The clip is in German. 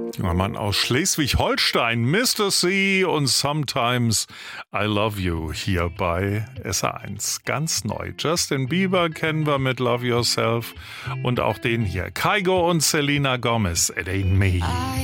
Ein Mann aus Schleswig-Holstein, Mr. C und Sometimes I Love You hier bei SR1. Ganz neu. Justin Bieber kennen wir mit Love Yourself und auch den hier. Kygo und Selena Gomez, It Ain't Me.